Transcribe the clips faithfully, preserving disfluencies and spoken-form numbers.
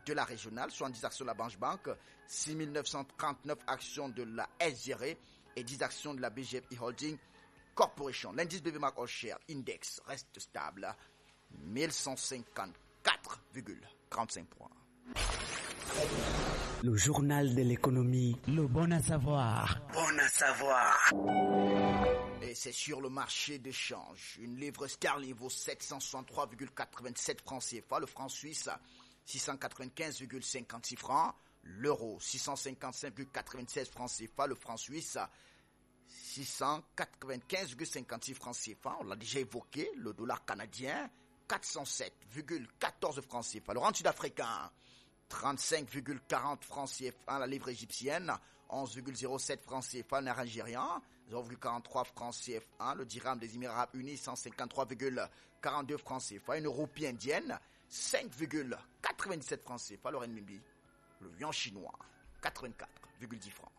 de la régionale, soixante-dix actions de la Banque Banque, six mille neuf cent trente-neuf actions de la S G R E et dix actions de la B G F E-Holding Corporation. L'indice B V Mac All Share Index reste stable, mille cent cinquante-quatre virgule trente-cinq points. Le journal de l'économie. Le bon à savoir. Bon à savoir. Et c'est sur le marché d'échange. Une livre sterling vaut sept cent soixante-trois virgule quatre-vingt-sept francs C F A. Le franc suisse, six cent quatre-vingt-quinze virgule cinquante-six francs. L'euro, six cent cinquante-cinq virgule quatre-vingt-seize francs C F A. Le franc suisse, six cent quatre-vingt-quinze virgule cinquante-six francs C F A. On l'a déjà évoqué. Le dollar canadien, quatre cent sept virgule quatorze francs C F A. Le rand sud-africain, trente-cinq virgule quarante francs C F A. La livre égyptienne, onze virgule zéro sept francs C F A. Le nigérian, zéro virgule quarante-trois francs C F A. Le dirham des Émirats Arabes Unis, cent cinquante-trois virgule quarante-deux francs C F A. Une roupie indienne, cinq virgule quatre-vingt-dix-sept francs C F A. Le renminbi, le yuan chinois, quatre-vingt-quatre virgule dix francs.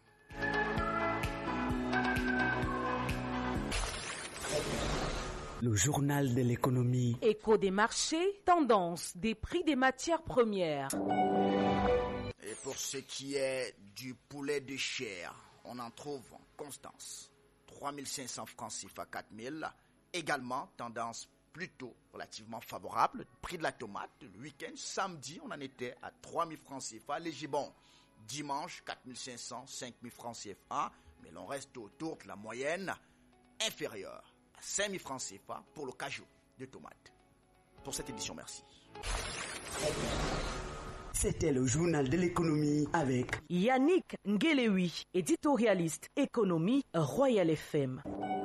Le journal de l'économie. Écho des marchés, tendance des prix des matières premières. Et pour ce qui est du poulet de chair, on en trouve en constance. trois mille cinq cents francs C F A, quatre mille. Également, tendance plutôt relativement favorable. Prix de la tomate, le week-end, samedi, on en était à trois mille francs C F A. Léger bon, dimanche, quatre mille cinq cents, cinq mille francs C F A. Mais l'on reste autour de la moyenne inférieure à cinq mille francs C F A pour le cajou de tomate. Pour cette édition, merci. C'était le journal de l'économie avec Yannick Ngelewi, éditorialiste économie Royal F M.